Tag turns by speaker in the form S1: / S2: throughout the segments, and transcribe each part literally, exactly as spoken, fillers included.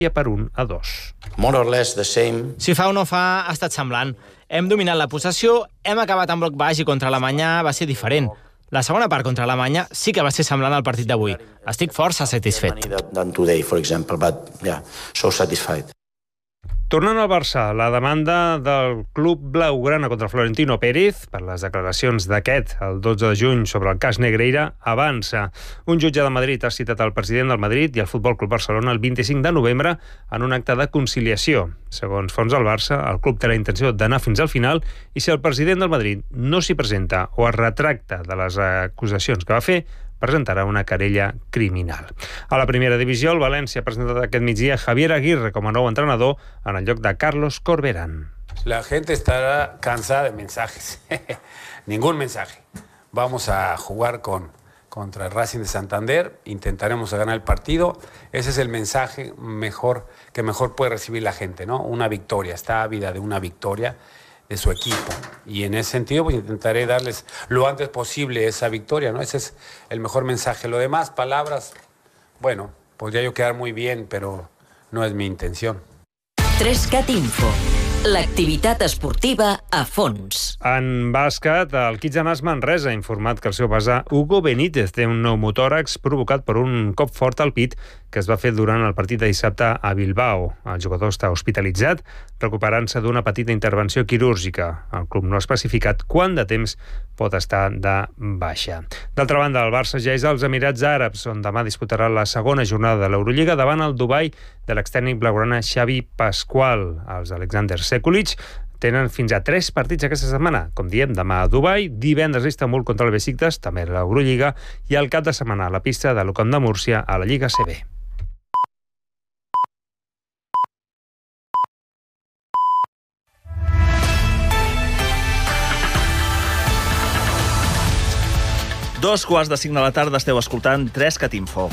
S1: per un a dos.
S2: More or less the same.
S3: Si fa o no fa, ha estat semblant. Hem dominat la possessió, hem acabat en bloc baix i contra l'Alemanya va ser diferent. La segona part contra l'Alemanya sí que va ser semblant al partit d'avui. Estic força satisfet.
S2: Than today, for example, but yeah, so satisfied.
S1: Tornant al Barça, la demanda del club blaugrana contra Florentino Pérez per les declaracions d'aquest el dotze de juny sobre el cas Negreira avança. Un jutge de Madrid ha citat el president del Madrid i el Futbol Club Barcelona el vint-i-cinc de novembre en un acte de conciliació. Segons fonts del Barça, el club té la intenció d'anar fins al final i si el president del Madrid no s'hi presenta o es retracta de les acusacions que va fer, presentarà una querella criminal. A la primera divisió, el València ha presentat aquest migdia Javier Aguirre com a nou entrenador en el lloc de Carlos Corberán.
S4: La gente estará cansada de mensajes. Ningún mensaje. Vamos a jugar con, contra el Racing de Santander, intentaremos ganar el partido. Ese es el mensaje mejor que mejor puede recibir la gente, ¿no? Una victoria, está ávida de una victoria de su equipo. Y en ese sentido pues, intentaré darles lo antes posible esa victoria, ¿no? Ese es el mejor mensaje. Lo demás, palabras, bueno, podría yo quedar muy bien, pero no es mi intención.
S5: tres cat Info. L'activitat esportiva a fons.
S1: En bàsquet, el Kitsanàs Manresa ha informat que el seu base Hugo Benítez té un pneumotòrax provocat per un cop fort al pit que es va fer durant el partit de dissabte a Bilbao. El jugador està hospitalitzat, recuperant-se d'una petita intervenció quirúrgica. El club no ha especificat quant de temps pot estar de baixa. D'altra banda, el Barça ja és als Emirats Àrabs, on demà disputarà la segona jornada de l'Eurolliga davant el Dubai de l'extècnic blaugrana Xavi Pascual. Els Alexander Sekulic tenen fins a tres partits aquesta setmana. Com diem, demà a Dubai, divendres a Istanbul contra el Besiktas, també a l'Eurolliga, i el cap de setmana a la pista de l'U C A M de Múrcia a la Lliga C B.
S6: Dos quarts de cinc de la tarda esteu escoltant tres cat Info.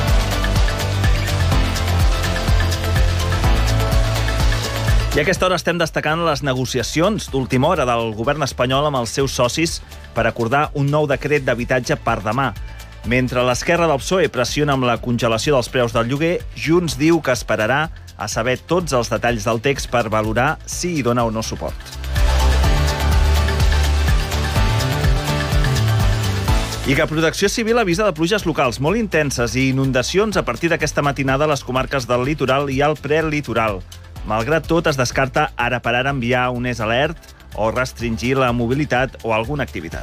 S6: I a aquesta hora estem destacant les negociacions d'última hora del govern espanyol amb els seus socis per acordar un nou decret d'habitatge per demà. Mentre l'esquerra del P S O E pressiona amb la congelació dels preus del lloguer, Junts diu que esperarà a saber tots els detalls del text per valorar si hi dona o no suport. I que Protecció Civil avisa de pluges locals molt intenses i inundacions a partir d'aquesta matinada a les comarques del litoral i al prelitoral. Malgrat tot, es descarta ara per ara enviar un E S alert o restringir la mobilitat o alguna activitat.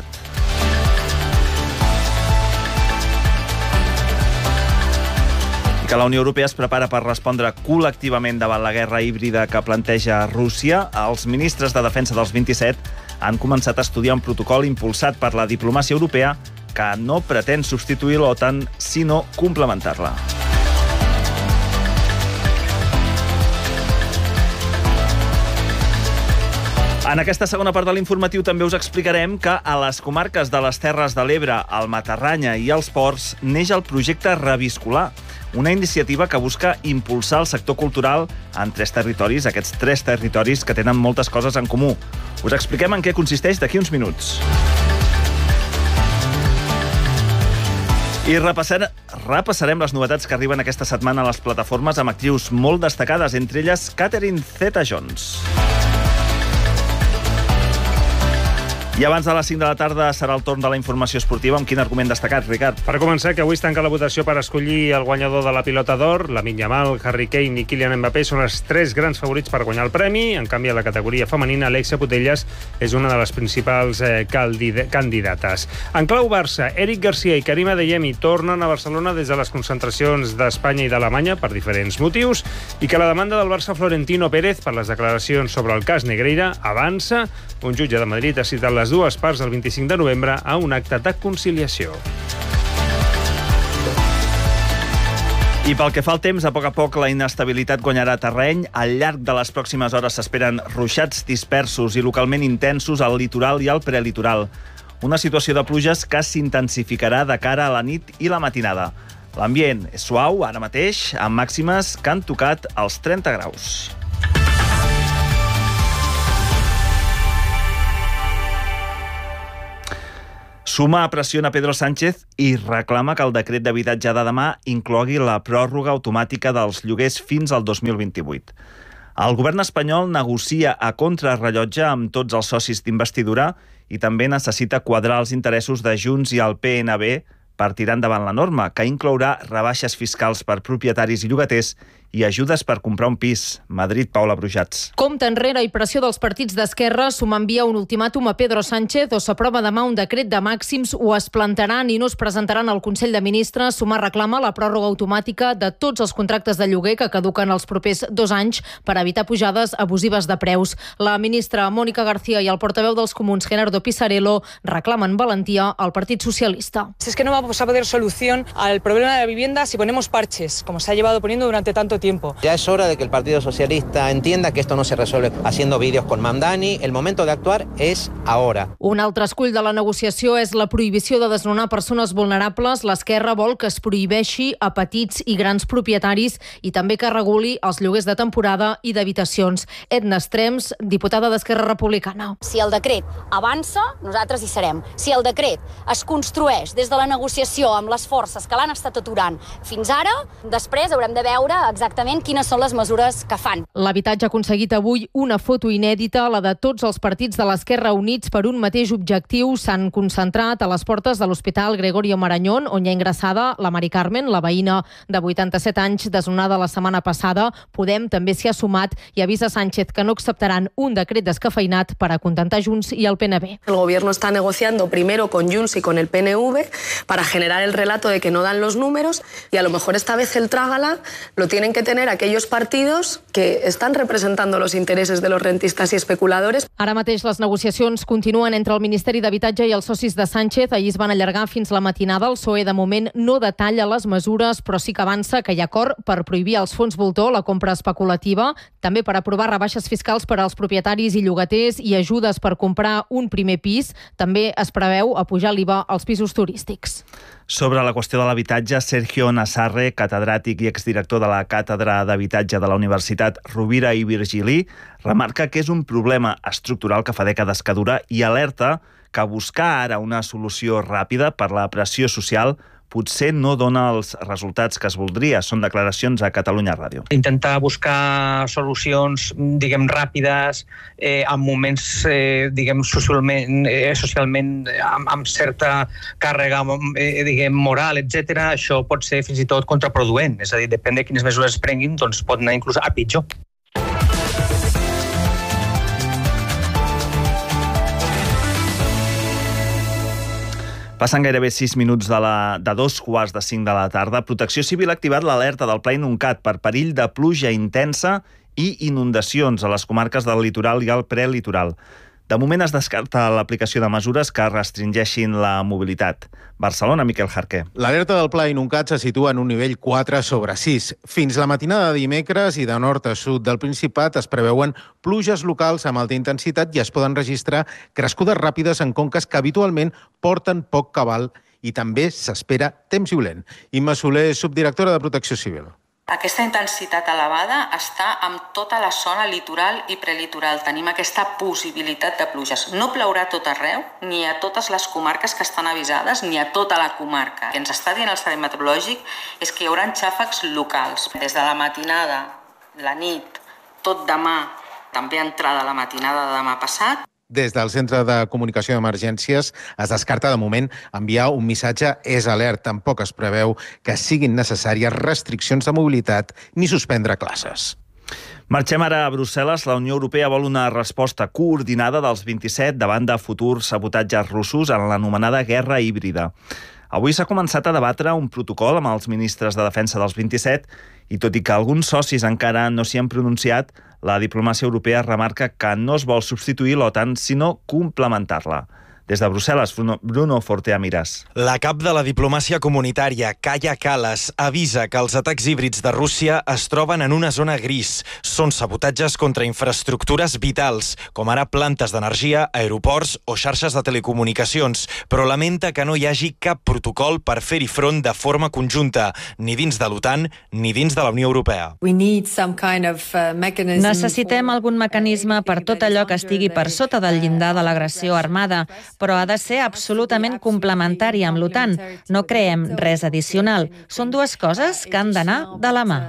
S6: I que la Unió Europea es prepara per respondre col·lectivament davant la guerra híbrida que planteja Rússia. Els ministres de defensa dels vint-i-set han començat a estudiar un protocol impulsat per la diplomàcia europea que no pretén substituir l'OTAN, sinó complementar-la. En aquesta segona part de l'informatiu també us explicarem que a les comarques de les Terres de l'Ebre, el Matarranya i els Ports neix el projecte Reviscolar, una iniciativa que busca impulsar el sector cultural en tres territoris, aquests tres territoris que tenen moltes coses en comú. Us expliquem en què consisteix d'aquí uns minuts. I repassar, repassarem les novetats que arriben aquesta setmana a les plataformes amb actrius molt destacades, entre elles Catherine Zeta-Jones. I abans de les cinc de la tarda serà el torn de la informació esportiva. Amb quin argument destacat, Ricard?
S1: Per començar, que avui es tanca la votació per escollir el guanyador de la Pilota d'Or. Lamine Yamal, Harry Kane i Kylian Mbappé són els tres grans favorits per guanyar el premi. En canvi, a la categoria femenina, Alexia Putellas és una de les principals eh, candidates. En clau Barça, Eric Garcia i Karim Adeyemi tornen a Barcelona des de les concentracions d'Espanya i d'Alemanya per diferents motius i que la demanda del Barça Florentino Pérez per les declaracions sobre el cas Negreira avança. Un jutge de Madrid ha citat les dues parts el vint-i-cinc de novembre a un acte de conciliació.
S6: I pel que fa al temps, a poc a poc la inestabilitat guanyarà terreny. Al llarg de les pròximes hores s'esperen ruixats dispersos i localment intensos al litoral i al prelitoral. Una situació de pluges que s'intensificarà de cara a la nit i la matinada. L'ambient és suau ara mateix, amb màximes que han tocat els trenta graus. Suma pressiona Pedro Sánchez i reclama que el decret d'habitatge de demà inclogui la pròrroga automàtica dels lloguers fins al dos mil vint-i-vuit. El govern espanyol negocia a contrarrellotge amb tots els socis d'investidura i també necessita quadrar els interessos de Junts i el P N B per tirar endavant la norma, que inclourà rebaixes fiscals per propietaris i llogaters i ajudes per comprar un pis. Madrid, Paula Brujats.
S7: Compte enrere i pressió dels partits d'esquerra, Suma envia un ultimàtum a Pedro Sánchez o s'aprova demà un decret de màxims o es plantaran i no es presentaran al Consell de Ministres. Suma reclama la pròrroga automàtica de tots els contractes de lloguer que caduquen els propers dos anys per evitar pujades abusives de preus. La ministra Mónica García i el portaveu dels Comuns, Gerardo Pisarello, reclamen valentia al Partit Socialista.
S8: Si es que no vamos a poder solución al problema de la vivienda si ponemos parches, como se ha llevado poniendo durante tanto tiempo.
S9: Ya es hora de que el Partido Socialista entienda que esto no se resuelve haciendo vídeos con Mamdani. El momento de actuar es ahora.
S7: Un altre escull de la negociació és la prohibició de desnonar persones vulnerables. L'esquerra vol que es prohibeixi a petits i grans propietaris i també que reguli els lloguers de temporada i d'habitacions. Edna Estrems, diputada d'Esquerra Republicana.
S10: Si el decret avança, nosaltres hi serem. Si el decret es construeix des de la negociació amb les forces que l'han estat aturant fins ara, després haurem de veure exactament quines són les mesures que fan.
S7: L'habitatge ha aconseguit avui una foto inèdita, la de tots els partits de l'Esquerra units per un mateix objectiu. S'han concentrat a les portes de l'Hospital Gregorio Marañón, on hi ha ingressada la Mari Carmen, la veïna de vuitanta-set anys, desnonada la setmana passada. Podem també s'hi ha sumat i avisa Sánchez que no acceptaran un decret descafeinat per acontentar Junts i el P N B.
S11: El gobierno está negociando primero con Junts y con el P N V para generar el relato de que no dan los números y a lo mejor esta vez el trágala lo tienen que tener aquellos partidos que están representando los intereses de los rentistas y especuladores.
S7: Ara mateix les negociacions continuen entre el Ministeri d'Habitatge i els socis de Sánchez. Ahir es van allargar fins la matinada. El P S O E de moment no detalla les mesures, però sí que avança que hi ha acord per prohibir als fons voltor la compra especulativa, també per aprovar rebaixes fiscals per als propietaris i llogaters i ajudes per comprar un primer pis. També es preveu apujar l'I V A als pisos turístics.
S6: Sobre la qüestió de l'habitatge, Sergio Nassarre, catedràtic i exdirector de la Càtedra d'Habitatge de la Universitat Rovira i Virgili, remarca que és un problema estructural que fa dècades que dura i alerta que buscar ara una solució ràpida per la pressió social potser no dona els resultats que es voldria. Són declaracions a Catalunya Ràdio.
S12: Intentar buscar solucions, diguem, ràpides, eh, en moments, eh, diguem, socialment, eh, socialment amb, amb certa càrrega, eh, diguem, moral, etcètera, això pot ser fins i tot contraproduent. És a dir, depèn de quines mesures es prenguin, doncs pot anar inclús a pitjor.
S6: Passen gairebé sis minuts de, la, de dos quarts de cinc de la tarda. Protecció Civil ha activat l'alerta del Pla Inuncat per perill de pluja intensa i inundacions a les comarques del litoral i al prelitoral. De moment es descarta l'aplicació de mesures que restringeixin la mobilitat. Barcelona, Miquel Jarqué.
S13: L'alerta del Pla Inuncat se situa en un nivell quatre sobre sis. Fins la matinada de dimecres i de nord a sud del Principat es preveuen pluges locals amb alta intensitat i es poden registrar crescudes ràpides en conques que habitualment porten poc cabal i també s'espera temps violent. Imma Soler, subdirectora de Protecció Civil.
S14: Aquesta intensitat elevada està en tota la zona litoral i prelitoral. Tenim aquesta possibilitat de pluges. No plourà a tot arreu, ni a totes les comarques que estan avisades, ni a tota la comarca. El que ens està dient el Servei Meteorològic és que hi haurà xàfecs locals. Des de la matinada, la nit, tot demà, també entrada la matinada de demà passat.
S13: Des del Centre de Comunicació d'Emergències es descarta de moment enviar un missatge és alert. Tampoc es preveu que siguin necessàries restriccions de mobilitat ni suspendre classes.
S6: Marxem ara a Brussel·les. La Unió Europea vol una resposta coordinada dels vint-i-set davant de futurs sabotatges russos en l'anomenada guerra híbrida. Avui s'ha començat a debatre un protocol amb els ministres de defensa dels vint-i-set i tot i que alguns socis encara no s'hi han pronunciat, la diplomàcia europea remarca que no es vol substituir l'OTAN, sinó complementar-la. Des de Brussel·les, Bruno Fortea Miras.
S15: La cap de la diplomàcia comunitària, Kaja Kallas, avisa que els atacs híbrids de Rússia es troben en una zona gris. Són sabotatges contra infraestructures vitals, com ara plantes d'energia, aeroports o xarxes de telecomunicacions, però lamenta que no hi hagi cap protocol per fer-hi front de forma conjunta, ni dins de l'OTAN ni dins de la Unió Europea.
S16: Necessitem algun mecanisme per tot allò que estigui per sota del llindar de l'agressió armada, però ha de ser absolutament complementari amb l'OTAN. No creem res addicional. Són dues coses que han d'anar de la mà.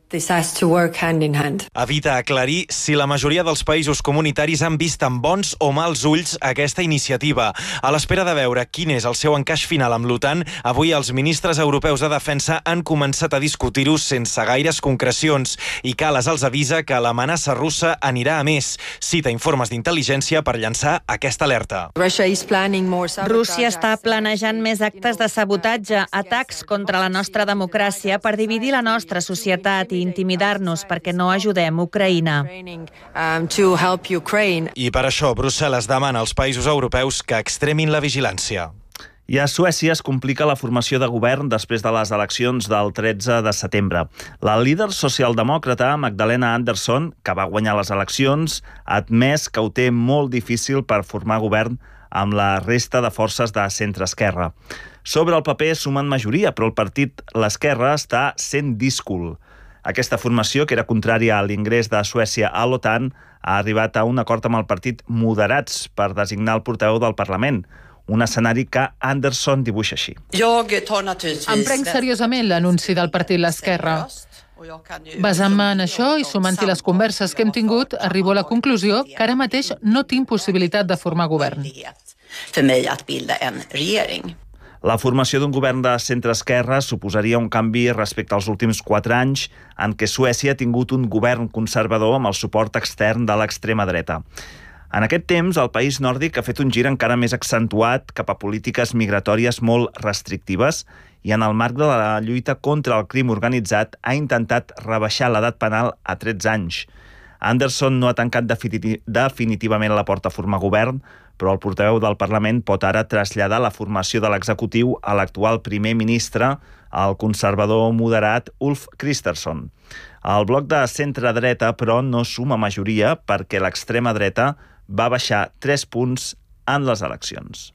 S15: Evita aclarir si la majoria dels països comunitaris han vist amb bons o mals ulls aquesta iniciativa. A l'espera de veure quin és el seu encaix final amb l'OTAN, avui els ministres europeus de defensa han començat a discutir-ho sense gaires concrecions i Kallas els avisa que l'amenaça russa anirà a més. Cita informes d'intel·ligència per llançar aquesta alerta.
S16: Rússia està planejant més actes de sabotatge, atacs contra la nostra democràcia per dividir la nostra societat i intimidar-nos perquè no ajudem Ucraïna.
S15: I per això Brussel·les demana als països europeus que extremin la vigilància.
S6: I a Suècia es complica la formació de govern després de les eleccions del tretze de setembre. La líder socialdemòcrata Magdalena Andersson, que va guanyar les eleccions, ha admès que ho té molt difícil per formar govern amb la resta de forces de centre-esquerra. Sobre el paper sumen majoria, però el partit L'Esquerra està sent díscol. Aquesta formació, que era contrària a l'ingrés de Suècia a l'OTAN, ha arribat a un acord amb el partit Moderats per designar el portaveu del Parlament, un escenari que Andersson dibuixa així.
S17: Em prenc seriosament l'anunci del partit L'Esquerra. Basant-me en això i sumant-hi les converses que hem tingut, arribo a la conclusió que ara mateix no tinc possibilitat de formar govern.
S6: La formació d'un govern de centre-esquerra suposaria un canvi respecte als últims quatre anys en què Suècia ha tingut un govern conservador amb el suport extern de l'extrema dreta. En aquest temps, el país nòrdic ha fet un gir encara més accentuat cap a polítiques migratòries molt restrictives i en el marc de la lluita contra el crim organitzat ha intentat rebaixar l'edat penal a tretze anys. Andersson no ha tancat definitivament la porta a formar govern, però el portaveu del Parlament pot ara traslladar la formació de l'executiu a l'actual primer ministre, el conservador moderat Ulf Kristersson. El bloc de centre-dreta, però, no suma majoria perquè l'extrema dreta va baixar tres punts en les eleccions.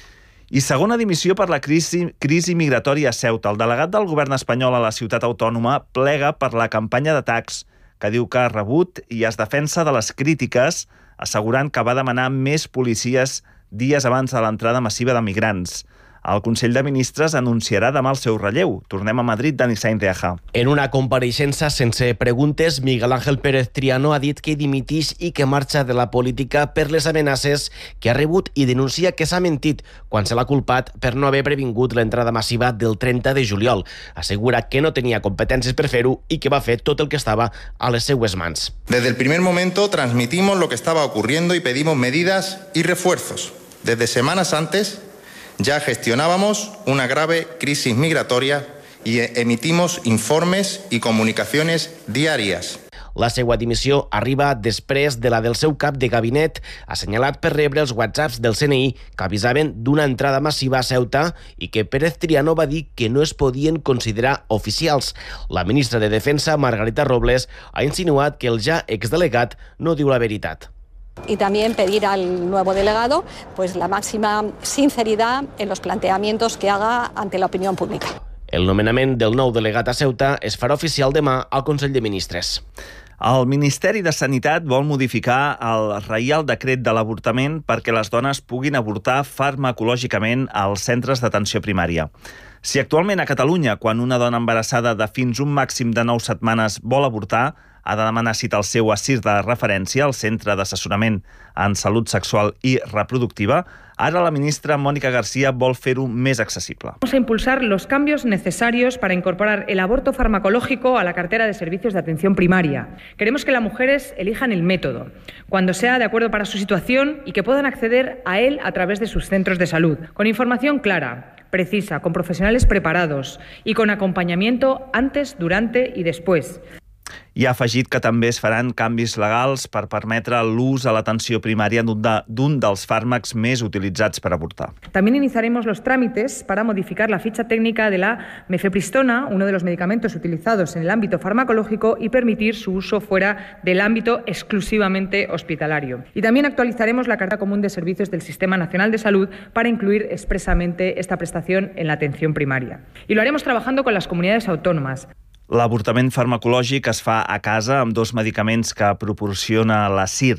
S6: I segona dimissió per la crisi, crisi migratòria a Ceuta. El delegat del govern espanyol a la ciutat autònoma plega per la campanya d'atacs que diu que ha rebut i es defensa de les crítiques, assegurant que va demanar més policies dies abans de l'entrada massiva de migrants. El Consell de Ministres anunciarà demà el seu relleu. Tornem a Madrid, Dani Sainz de Aja.
S18: En una compareixença sense preguntes, Miguel Ángel Pérez Triano ha dit que dimitix i que marxa de la política per les amenaces que ha rebut i denuncia que s'ha mentit quan se l'ha culpat per no haver previngut l'entrada massiva del trenta de juliol. Assegura que no tenia competències per fer-ho i que va fer tot el que estava a les seues mans.
S19: Desde el primer momento transmitimos lo que estaba ocurriendo y pedimos medidas y refuerzos. Desde semanas antes ya gestionábamos una grave crisis migratoria y emitimos informes y comunicaciones diarias.
S18: La seva dimissió arriba després de la del seu cap de gabinet, assenyalat per rebre els whatsapps del C N I que avisaven d'una entrada massiva a Ceuta i que Pérez Triano va dir que no es podien considerar oficials. La ministra de Defensa, Margarita Robles, ha insinuat que el ja exdelegat no diu la veritat.
S20: Y también pedir al nuevo delegado pues la máxima sinceridad en los planteamientos que haga ante la opinión pública.
S18: El nomenament del nou delegat a Ceuta es farà oficial demà al Consell de Ministres.
S6: El Ministeri de Sanitat vol modificar el Reial Decret de l'avortament perquè les dones puguin avortar farmacològicament als centres d'atenció primària. Si actualment a Catalunya, quan una dona embarassada de fins un màxim de nou setmanes vol avortar, ha de demanar cita al seu A S I R de referència, al Centre d'Assessorament en Salut Sexual i Reproductiva, ara la ministra Mónica García vol fer-ho més accesible.
S21: Vamos a impulsar los cambios necesarios para incorporar el aborto farmacológico a la cartera de servicios de atención primaria. Queremos que las mujeres elijan el método, cuando sea de acuerdo para su situación y que puedan acceder a él a través de sus centros de salud, con información clara, precisa, con profesionales preparados y con acompañamiento antes, durante y después.
S6: I ha afegit que també es faran canvis legals per permetre l'ús a l'atenció primària d'un de, d'un dels fàrmacs més utilitzats per avortar.
S21: También iniciaremos los trámites para modificar la ficha técnica de la mifepristona, uno de los medicamentos utilizados en el ámbito farmacológico, y permitir su uso fuera del ámbito exclusivamente hospitalario. Y también actualizaremos la Carta Común de Servicios del Sistema Nacional de Salud para incluir expresamente esta prestación en la atención primaria. Y lo haremos trabajando con las comunidades autónomas.
S6: L'avortament farmacològic es fa a casa amb dos medicaments que proporciona la S I R.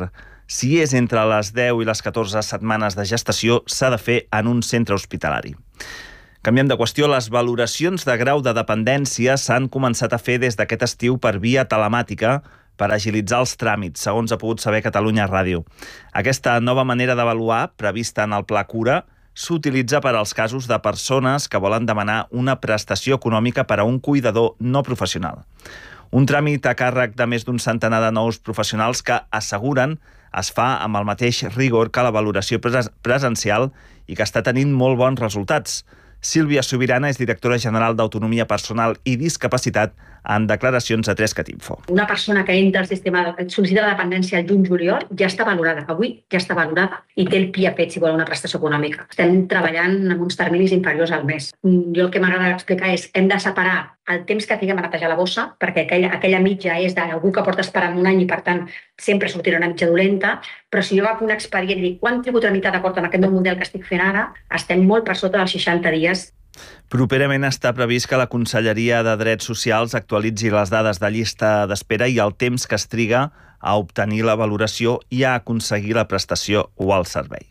S6: Si és entre les deu i les catorze setmanes de gestació, s'ha de fer en un centre hospitalari. Canviem de qüestió. Les valoracions de grau de dependència s'han començat a fer des d'aquest estiu per via telemàtica per agilitzar els tràmits, segons ha pogut saber Catalunya Ràdio. Aquesta nova manera d'avaluar, prevista en el Pla Cura, s'utilitza per als casos de persones que volen demanar una prestació econòmica per a un cuidador no professional. Un tràmit a càrrec de més d'un centenar de nous professionals que asseguren es fa amb el mateix rigor que la valoració presencial i que està tenint molt bons resultats. Sílvia Subirana és directora general d'Autonomia Personal i Discapacitat en declaracions a tres cat info.
S3: Una persona que entra al sistema de sol·licita la dependència al juny-juliol ja està valorada. Avui ja està valorada i té el pia fet si vol una prestació econòmica. Estem treballant amb uns terminis inferiors al mes. Jo el que m'agrada explicar és hem de separar el temps que tinguem a netejar la bossa, perquè aquella, aquella mitja és d'algú que porta esperant un any i, per tant, sempre sortirà una mitja dolenta, però si jo agafo un expedient i dic quant tributo tramitat d'acord amb aquest nou model que estic fent ara, estem molt per sota dels seixanta dies.
S6: Properament està previst que la Conselleria de Drets Socials actualitzi les dades de llista d'espera i el temps que es triga a obtenir la valoració i a aconseguir la prestació o el servei.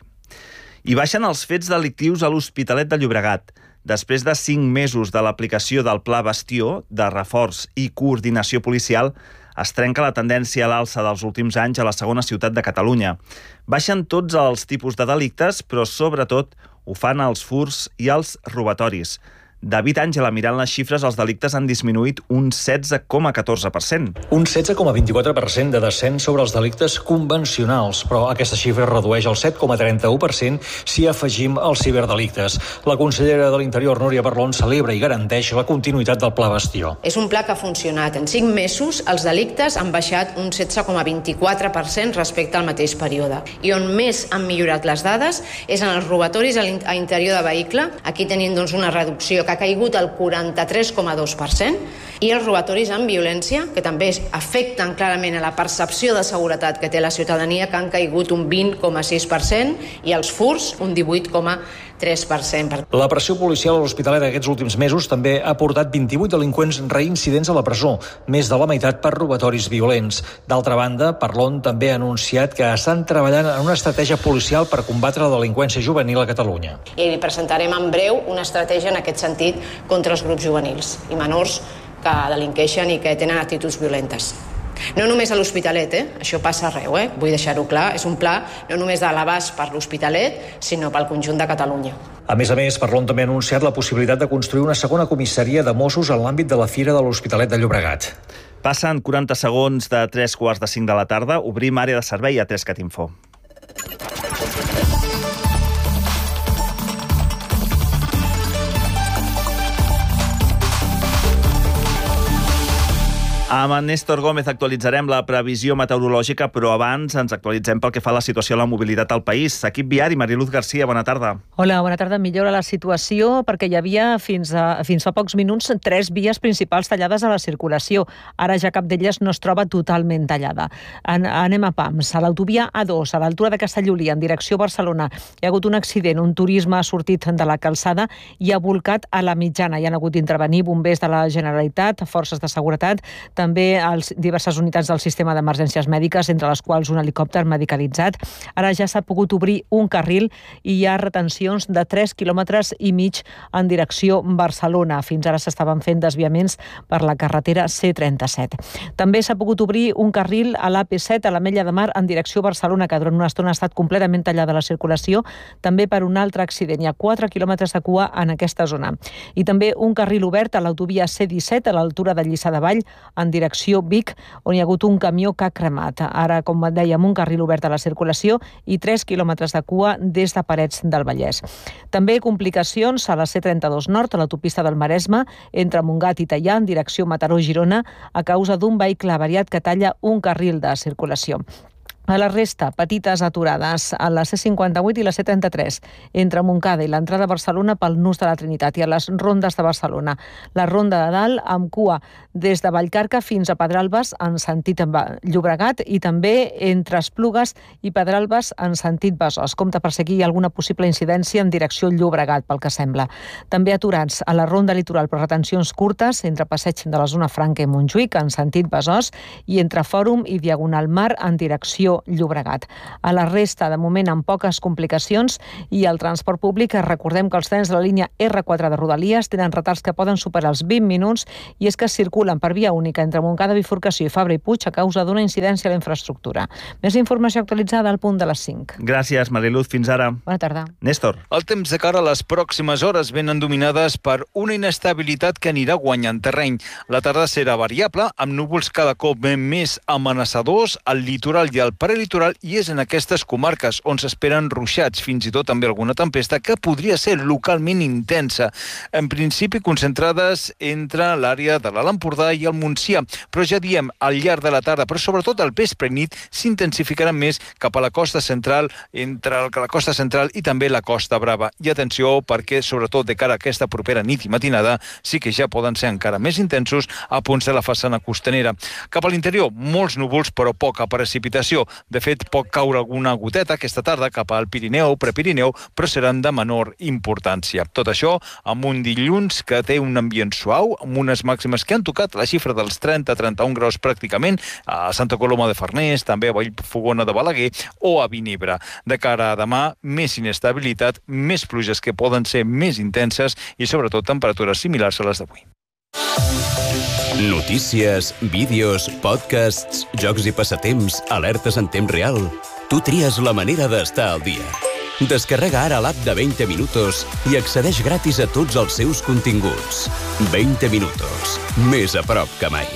S6: I baixen els fets delictius a l'Hospitalet de Llobregat. Després de cinc mesos de l'aplicació del Pla Bastió, de reforç i coordinació policial, es trenca la tendència a l'alça dels últims anys a la segona ciutat de Catalunya. Baixen tots els tipus de delictes, però sobretot ho fan els furts i els robatoris. David Àngela, mirant les xifres, els delictes han disminuït un setze coma catorze per cent.
S22: Un setze coma vint-i-quatre per cent de descens sobre els delictes convencionals, però aquesta xifra redueix el set coma trenta-u per cent si afegim els ciberdelictes. La consellera de l'Interior, Núria Parlon, celebra i garanteix la continuïtat del Pla Bastió.
S23: És un pla que ha funcionat. En cinc mesos els delictes han baixat un setze coma vint-i-quatre per cent respecte al mateix període. I on més han millorat les dades és en els robatoris a l'interior de vehicle. Aquí tenim doncs, una reducció que ha caigut el quaranta-tres coma dos per cent, i els robatoris amb violència, que també afecten clarament a la percepció de seguretat que té la ciutadania, que han caigut un vint coma sis per cent, i els furts un divuit coma tres per cent.
S22: La pressió policial a l'Hospitalet aquests últims mesos també ha portat vint-i-vuit delinqüents reincidents a la presó, més de la meitat per robatoris violents. D'altra banda, Parlon també ha anunciat que estan treballant en una estratègia policial per combatre la delinqüència juvenil a Catalunya.
S23: I presentarem en breu una estratègia en aquest sentit contra els grups juvenils i menors que delinqueixen i que tenen actituds violentes. No només a l'Hospitalet, eh? Això passa arreu, eh? Vull deixar-ho clar, és un pla no només de l'abast per l'Hospitalet, sinó pel conjunt de Catalunya.
S22: A més a més, Parlon també ha anunciat la possibilitat de construir una segona comissaria de Mossos en l'àmbit de la Fira de l'Hospitalet de Llobregat.
S6: Passen quaranta segons de tres quarts de cinc de la tarda. Obrim àrea de servei a tres cat info. Amb en Néstor Gómez actualitzarem la previsió meteorològica, però abans ens actualitzem pel que fa a la situació de la mobilitat al país. Equip viari, Mariluz Garcia, bona tarda.
S24: Hola, bona tarda. Millora la situació perquè hi havia fins a, fins fa pocs minuts tres vies principals tallades a la circulació. Ara ja cap d'elles no es troba totalment tallada. En, anem a pams. A l'autovia A dos, a l'altura de Castellolí, en direcció a Barcelona, hi ha hagut un accident. Un turisme ha sortit de la calçada i ha volcat a la mitjana. Hi han hagut d'intervenir bombers de la Generalitat, forces de seguretat, també els diverses unitats del sistema d'emergències mèdiques, entre les quals un helicòpter medicalitzat. Ara ja s'ha pogut obrir un carril i hi ha retencions de tres quilòmetres i mig en direcció Barcelona. Fins ara s'estaven fent desviaments per la carretera C trenta-set. També s'ha pogut obrir un carril a l'A P set, a l'Ametlla de Mar, en direcció Barcelona, que durant una estona ha estat completament tallada la circulació, també per un altre accident. Hi ha quatre quilòmetres de cua en aquesta zona. I també un carril obert a l'autovia C disset, a l'altura de Lliçà de Vall, en direcció Vic, on hi ha hagut un camió que ha cremat. Ara, com et dèiem, un carril obert a la circulació i tres quilòmetres de cua des de Parets del Vallès. També complicacions a la C trenta-dos Nord, a l'autopista del Maresme, entre Montgat i Teià, en direcció Mataró-Girona, a causa d'un vehicle avariat que talla un carril de circulació. A la resta, petites aturades a la C cinquanta-vuit i la C trenta-tres, entre Montcada i l'entrada a Barcelona pel Nus de la Trinitat i a les rondes de Barcelona. La ronda de dalt amb cua des de Vallcarca fins a Pedralbes en sentit Llobregat i també entre Esplugues i Pedralbes en sentit Besòs. Compte per si aquí hi ha alguna possible incidència en direcció Llobregat, pel que sembla. També aturats a la ronda litoral per retencions curtes entre Passeig de la Zona Franca i Montjuïc en sentit Besòs i entre Fòrum i Diagonal Mar en direcció Montbrió Llobregat. A la resta, de moment, amb poques complicacions, i el transport públic, recordem que els trens de la línia erre quatre de Rodalies tenen retards que poden superar els vint minuts, i és que circulen per via única entre Montcada, Bifurcació i Fabra i Puig a causa d'una incidència a la infraestructura. Més informació actualitzada al punt de les cinc.
S6: Gràcies, Mariluz. Fins ara.
S24: Bona tarda.
S6: Néstor.
S1: El temps de cara a les pròximes hores venen dominades per una inestabilitat que anirà guanyant terreny. La tarda serà variable, amb núvols cada cop més amenaçadors al litoral i al prelitoral, i és en aquestes comarques on s'esperen ruixats, fins i tot també alguna tempesta que podria ser localment intensa. En principi concentrades entre l'àrea de l'Alt Empordà i el Montsià, però ja diem, al llarg de la tarda, però sobretot al vespre i nit, s'intensificaran més cap a la costa central, entre la costa central i també la Costa Brava. I atenció, perquè sobretot de cara a aquesta propera nit i matinada sí que ja poden ser encara més intensos a punts de la façana costanera. Cap a l'interior, molts núvols però poca precipitació. De fet, pot caure alguna goteta aquesta tarda cap al Pirineu, Prepirineu, però seran de menor importància. Tot això amb un dilluns que té un ambient suau, amb unes màximes que han tocat la xifra dels trenta a trenta-un graus pràcticament a Santa Coloma de Farners, també a Vallfogona de Balaguer o a Vinebre. De cara a demà, més inestabilitat, més pluges que poden ser més intenses i sobretot temperatures similars a les d'avui.
S2: Notícies, vídeos, podcasts, jocs i passatemps, alertes en temps real. Tu tries la manera d'estar al dia. Descarrega ara l'app de veinte minutos i accedeix gratis a tots els seus continguts. veinte minutos. Més a prop que mai.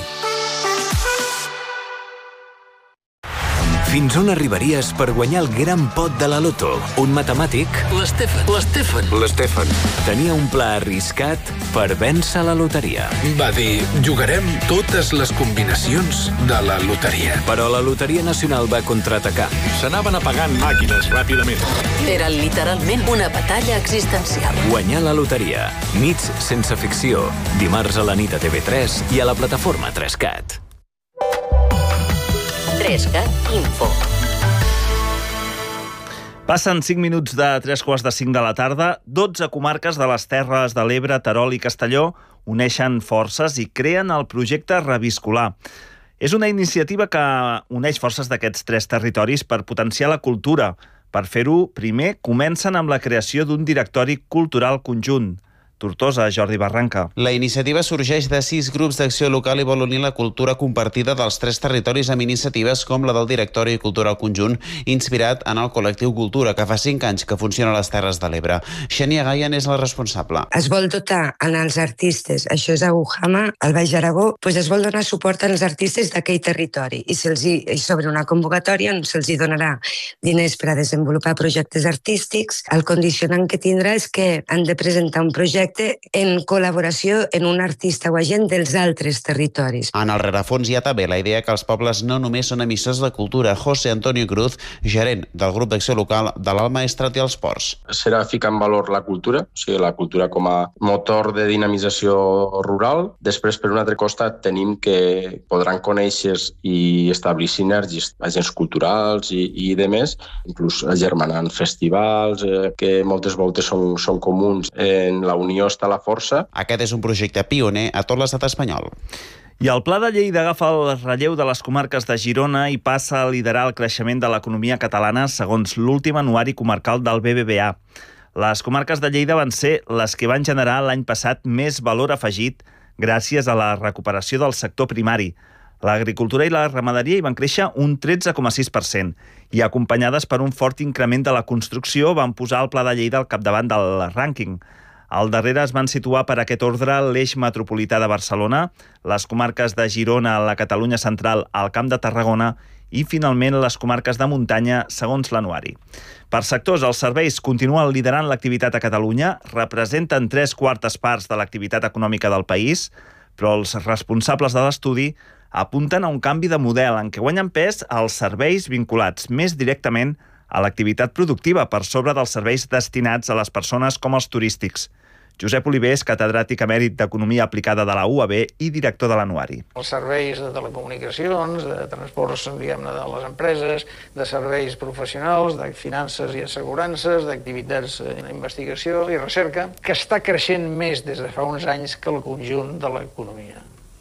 S2: Fins on arribaries per guanyar el gran pot de la loto? Un matemàtic...
S4: L'Estefan. L'Estefan.
S2: L'Estefan. Tenia un pla arriscat per vèncer la loteria.
S4: Va dir, jugarem totes les combinacions de la loteria.
S2: Però la Loteria Nacional va contraatacar.
S4: S'anaven apagant màquines ràpidament.
S5: Era literalment una batalla existencial.
S2: Guanyar la loteria. Nits sense ficció. Dimarts a la nit a T V tres i a la plataforma tres cat.
S5: tres cat Info.
S6: Passen cinc minuts de tres quarts de cinc de la tarda. dotze comarques de les Terres de l'Ebre, Terol i Castelló uneixen forces i creen el projecte Reviscolar. És una iniciativa que uneix forces d'aquests tres territoris per potenciar la cultura. Per fer-ho, primer, comencen amb la creació d'un directori cultural conjunt. Tortosa, Jordi Barranca.
S25: La iniciativa sorgeix de sis grups d'acció local i vol unir la cultura compartida dels tres territoris amb iniciatives com la del Directori Cultural Conjunt, inspirat en el col·lectiu Cultura, que fa cinc anys que funciona a les Terres de l'Ebre. Xènia Gaia és la responsable.
S26: Es vol dotar als artistes, això és a Ujama, al Baix Aragó, doncs es vol donar suport als artistes d'aquell territori i se'ls hi, sobre una convocatòria se'ls hi donarà diners per a desenvolupar projectes artístics. El condicionant que tindrà és que han de presentar un projecte en col·laboració en un artista o agent dels altres territoris.
S25: En el rerefons hi ha també la idea que els pobles no només són emissors de cultura. José Antonio Cruz, gerent del grup d'acció local de l'Alt Maestrat i els Ports.
S27: Serà ficar en valor la cultura, o sigui, la cultura com a motor de dinamització rural. Després, per un altre costat, tenim que podran conèixer i establir sinergies, agents culturals i, i demés, inclús agermanant festivals, eh, que moltes voltes són, són comuns en la unió està la força.
S25: Aquest és un projecte pioner a tot l'estat espanyol.
S6: I el Pla de Lleida agafa el relleu de les comarques de Girona i passa a liderar el creixement de l'economia catalana segons l'últim anuari comarcal del B B V A. Les comarques de Lleida van ser les que van generar l'any passat més valor afegit gràcies a la recuperació del sector primari. L'agricultura i la ramaderia hi van créixer un tretze coma sis per cent i, acompanyades per un fort increment de la construcció, van posar el Pla de Lleida al capdavant del rànquing. Al darrere es van situar per aquest ordre l'eix metropolità de Barcelona, les comarques de Girona, la Catalunya central, el Camp de Tarragona i, finalment, les comarques de muntanya, segons l'anuari. Per sectors, els serveis continuen liderant l'activitat a Catalunya, representen tres quartes parts de l'activitat econòmica del país, però els responsables de l'estudi apunten a un canvi de model en què guanyen pes els serveis vinculats més directament a l'activitat productiva per sobre dels serveis destinats a les persones com els turístics. Josep Oliver és catedràtic emèrit d'Economia Aplicada de la U A B i director de l'anuari.
S28: Els serveis de telecomunicacions, de transports, diguem-ne, de les empreses, de serveis professionals, de finances i assegurances, d'activitats d'investigació i recerca, que està creixent més des de fa uns anys que el conjunt de l'economia.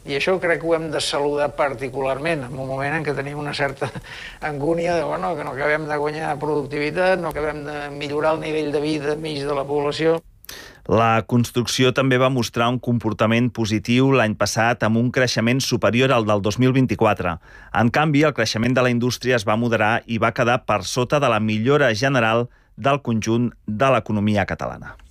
S28: I això crec que ho hem de saludar particularment, en un moment en què tenim una certa angúnia de bueno, que no acabem de guanyar productivitat, no acabem de millorar el nivell de vida mig de la població.
S6: La construcció també va mostrar un comportament positiu l'any passat amb un creixement superior al del dos mil vint-i-quatre. En canvi, el creixement de la indústria es va moderar i va quedar per sota de la millora general del conjunt de l'economia catalana.